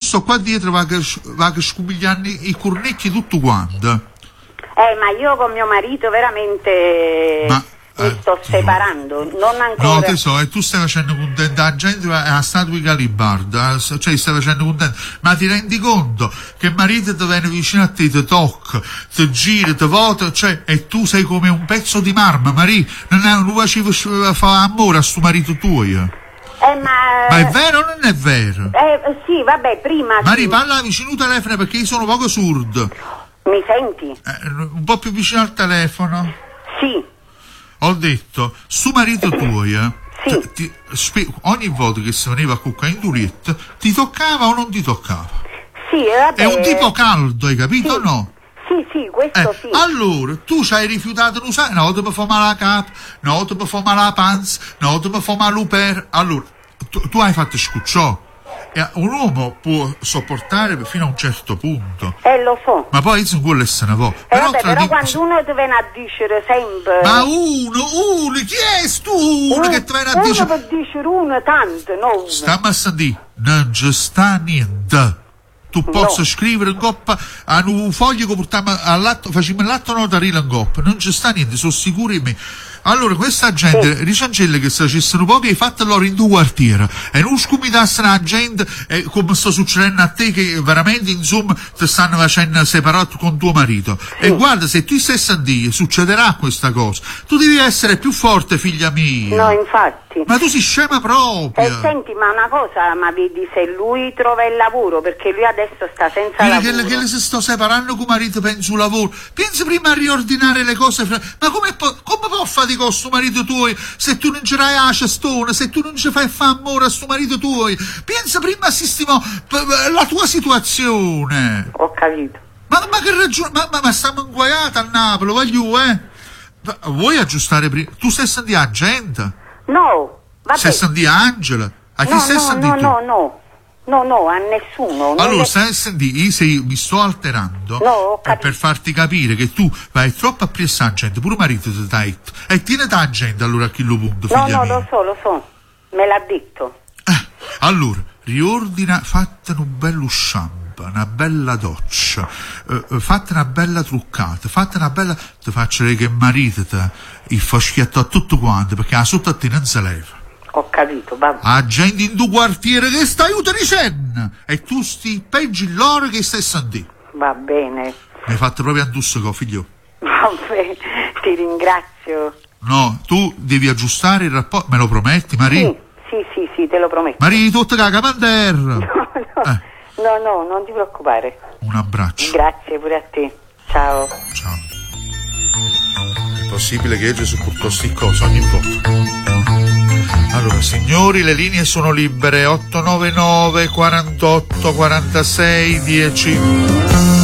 sto qua dietro va che scumigliano i cornecchi tutto quanto. Ma io con mio marito veramente mi sto separando, non ancora. No, tesoro, e tu stai facendo contenta la gente a statua di Galibarda, cioè stai facendo contenta, ma ti rendi conto che il marito ti viene vicino a te, ti tocca, ti gira, ti vota, cioè, e tu sei come un pezzo di marmo, Maria, non facevi fare amore a sto marito tuo? Ma è vero o non è vero? Sì, vabbè, prima. Maria, parla vicino al telefono perché io sono poco surdo. Mi senti? Un po' più vicino al telefono? Sì. Ho detto, su marito tuo, sì. Ogni volta che si veniva a cuccare in Giulietta, ti toccava o non ti toccava? Sì, vabbè. È un tipo caldo, hai capito o sì. no? Sì, questo sì. Allora, tu ci hai rifiutato di usare, una volta per fare la capa, una volta per fare la panza, una volta per fare l'uper. Allora, tu hai fatto scucciò. Un uomo può sopportare fino a un certo punto. Lo so. Ma poi non vuole essere un po'. Però quando uno ti viene a dire sempre. Ma uno, chi è uno che ti viene a dire? Uno per dire uno tanto, no uno. Stiamo a sentire, non ci sta niente. Tu possa scrivere in coppa a un foglio che portiamo all'atto, facciamo l'atto notarile in coppa, non ci sta niente, sono sicuri di me. Allora, questa gente, ricancella che se facessero poco, hai fatto loro in due quartieri, e non scomitassero la gente, come sta succedendo a te, che veramente, insomma, ti stanno facendo separato con tuo marito. E guarda, se tu stai sentendo, succederà questa cosa. Tu devi essere più forte, figlia mia. No, infatti. Ma tu sei scema proprio. Senti, ma una cosa, ma vedi, se lui trova il lavoro, perché lui adesso sta senza lavoro. Che le si sta separando con marito per il suo lavoro. Pensa prima a riordinare le cose. Ma come può fare di con sto marito tuo se tu non ci hai la cestone, se tu non ci fai fare amore a sto marito tuo? Pensa prima a sistemare la tua situazione. Ho capito. Ma che ragione? Ma stiamo inguaiati a Napoli, voglio, Vuoi aggiustare prima? Tu stai sentendo la gente? No, vabbè. Stai sentendo Angela? A chi stai sentendo? No, a nessuno. Allora, stai sentendo, mi sto alterando per farti capire che tu vai troppo a pressare la gente, pure marito ti dai, e tieni la gente allora a chi lo punto, figlia mia. Lo so, me l'ha detto. Allora, riordina, fatte un bello shampoo, una bella doccia, fatte una bella truccata, fatte una bella, ti faccio vedere che marito il fa schiattare tutto quanto, perché la sotto a te non si leva. Ho capito, vabbè. A gente in tuo quartiere che sta aiuto dicendo, e tu sti peggi loro che stai sentendo. Va bene. Mi hai fatto proprio addosso, figlio. Vabbè, ti ringrazio. No, tu devi aggiustare il rapporto, me lo prometti, Maria? Sì, te lo prometto. Maria, tutta caga panterra. No, non ti preoccupare. Un abbraccio. Grazie pure a te. Ciao. È possibile che io sopporto queste cose ogni volta. Allora, signori, le linee sono libere. 899 48 46 10.